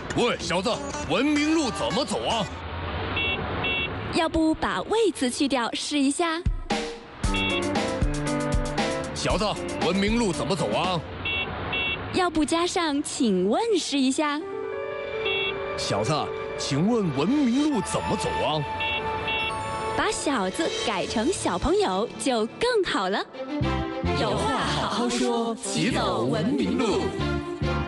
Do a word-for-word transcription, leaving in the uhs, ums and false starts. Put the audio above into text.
喂，小子，文明路怎么走啊？ 要不把“喂”字去掉，试一下。 小子，文明路怎么走啊？ 要不加上“请问”，试一下。 小子，请问文明路怎么走啊？ 把“小”字改成“小朋友”就更好了。 有话好好说，齐走文明路。